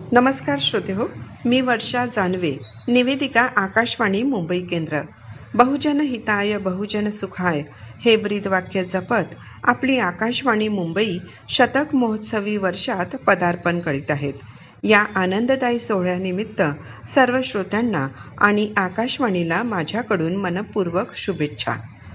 नमस्कार श्रोतेहो, मी वर्षा जानवे, निवेदिका, आकाशवाणी मुंबई केंद्र. बहुजन हिताय बहुजन सुखाय हे ब्रीदवाक्य जपत आपली आकाशवाणी मुंबई शतक महोत्सवी वर्षात पदार्पण करीत आहेत. या आनंददायी सोहळ्यानिमित्त सर्व श्रोत्यांना आणि आकाशवाणीला माझ्याकडून मनपूर्वक शुभेच्छा.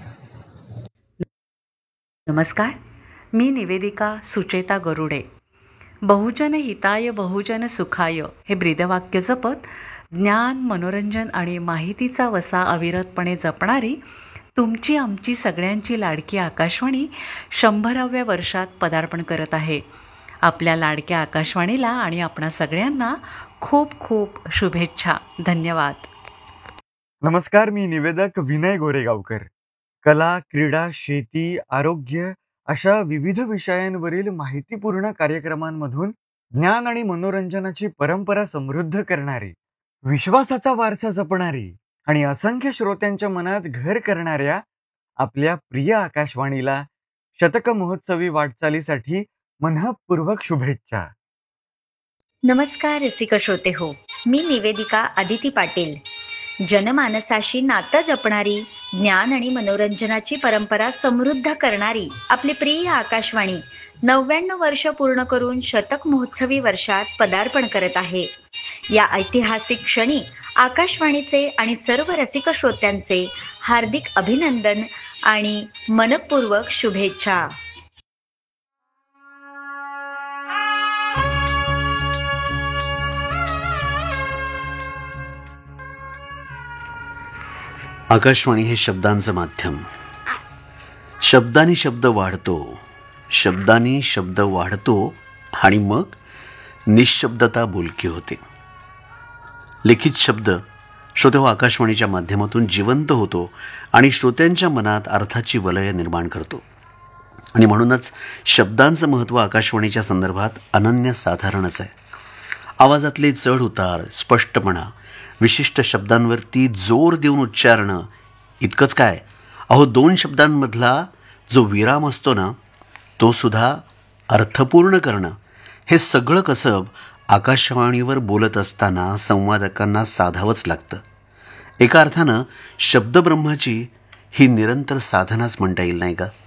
नमस्कार, मी निवेदिका सुचेता गरुडे. बहुजन हिताय बहुजन सुखाय हे ब्रीदवाक्य जपत ज्ञान, मनोरंजन आणि माहितीचा वसा अविरतपणे जपणारी तुमची आमची सगळ्यांची लाडकी आकाशवाणी 100व्या वर्षात पदार्पण करत आहे. आपल्या लाडक्या आकाशवाणीला आणि आपणा सगळ्यांना खूप खूप शुभेच्छा. धन्यवाद. नमस्कार, मी निवेदक विनय गोरेगावकर. कला, क्रीडा, शेती, आरोग्य अशा विविध विषयांवरील माहितीपूर्ण कार्यक्रमांमधून ज्ञान आणि मनोरंजनाची परंपरा समृद्ध करणारी, विश्वासाचा वारसा जपणारी आणि असंख्य श्रोत्यांच्या मनात घर करणाऱ्या आपल्या प्रिय आकाशवाणीला शतक महोत्सवी वाटचालीसाठी मनःपूर्वक शुभेच्छा. नमस्कार रसिक श्रोते हो, मी निवेदिका आदिती पाटील. जनमानसाशी नातं जपणारी, ज्ञान आणि मनोरंजनाची परंपरा समृद्ध करणारी आपली प्रिय आकाशवाणी 99 वर्ष पूर्ण करून शतक महोत्सवी वर्षात पदार्पण करत आहे. या ऐतिहासिक क्षणी आकाशवाणीचे आणि सर्व रसिक श्रोत्यांचे हार्दिक अभिनंदन आणि मनपूर्वक शुभेच्छा. आकाशवाणी हे शब्दांचं माध्यम. शब्दानी शब्द वाढतो, शब्दानी शब्द वाढतो आणि मग निशब्दता बोलकी होते. लिखित शब्द श्रोते आकाशवाणीच्या माध्यमातून जिवंत होतो आणि श्रोत्यांच्या मनात अर्थाची वलय निर्माण करतो. आणि म्हणूनच शब्दांचं महत्त्व आकाशवाणीच्या संदर्भात अनन्यसाधारणच आहे. आवाजातले चढ उतार, स्पष्टपणा, विशिष्ट शब्दांवरती जोर देऊन उच्चारणं इतकंच काय, अहो 2 शब्दांमधला जो विराम असतो ना, तो सुद्धा अर्थपूर्ण करणं, हे सगळं कसब आकाशवाणीवर बोलत असताना संवादकांना साधावंच लागतं. एका अर्थानं शब्दब्रह्माची ही निरंतर साधनाच म्हणता येईल, नाही का?